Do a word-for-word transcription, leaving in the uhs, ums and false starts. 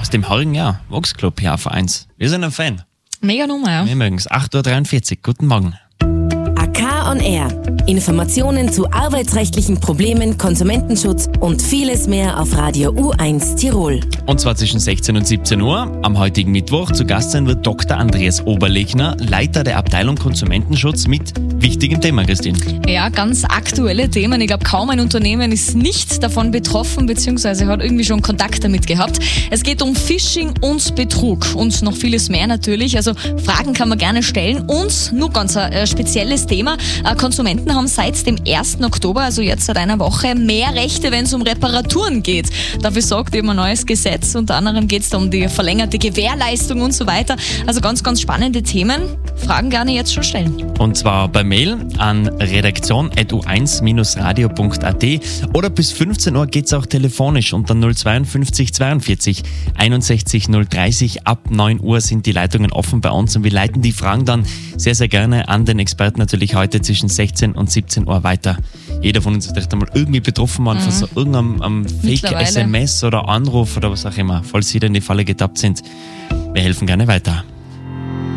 aus dem heurigen Jahr. Vox Club hier auf eins. Wir sind ein Fan. Mega Nummer, ja. Wir mögen es. acht Uhr dreiundvierzig. Guten Morgen. A K on Air. Informationen zu arbeitsrechtlichen Problemen, Konsumentenschutz und vieles mehr auf Radio U eins Tirol. Und zwar zwischen sechzehn und siebzehn Uhr. Am heutigen Mittwoch zu Gast sein wird Doktor Andreas Oberlegner, Leiter der Abteilung Konsumentenschutz mit wichtigem Thema, Christine. Ja, ganz aktuelle Themen. Ich glaube, kaum ein Unternehmen ist nicht davon betroffen, beziehungsweise hat irgendwie schon Kontakt damit gehabt. Es geht um Phishing und Betrug und noch vieles mehr natürlich. Also Fragen kann man gerne stellen. Und nur ganz ein äh, spezielles Thema. Äh, Konsumenten haben seit dem ersten Oktober, also jetzt seit einer Woche, mehr Rechte, wenn es um Reparaturen geht. Dafür sorgt eben ein neues Gesetz. Unter anderem geht es da um die verlängerte Gewährleistung und so weiter. Also ganz, ganz spannende Themen. Fragen gerne jetzt schon stellen. Und zwar per Mail an redaktion at u eins radio punkt a t oder bis fünfzehn Uhr geht es auch telefonisch unter null zweiundfünfzig zweiundvierzig einundsechzig null dreißig. Ab neun Uhr sind die Leitungen offen bei uns und wir leiten die Fragen dann sehr, sehr gerne an den Experten natürlich heute zwischen sechzehn und siebzehn Uhr weiter. Jeder von uns ist vielleicht einmal irgendwie betroffen worden mhm. von so irgendeinem Fake-S M S oder Anruf oder was auch immer, falls Sie da in die Falle getappt sind. Wir helfen gerne weiter.